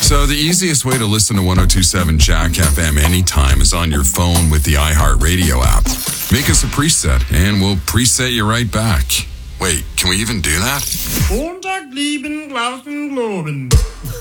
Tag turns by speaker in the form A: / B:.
A: So the easiest way to listen to 102.7 Jack FM anytime is on your phone with the iHeartRadio app. Make us a preset, and we'll preset you right back. Wait, can we even do that?
B: Montag, lieben, Glauben, Globen.